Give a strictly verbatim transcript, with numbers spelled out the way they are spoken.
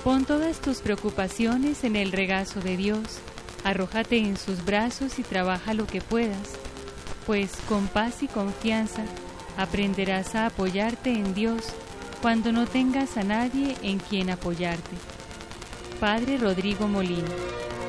Pon todas tus preocupaciones en el regazo de Dios, arrójate en sus brazos y trabaja lo que puedas, pues con paz y confianza aprenderás a apoyarte en Dios cuando no tengas a nadie en quien apoyarte. Padre Rodrigo Molina.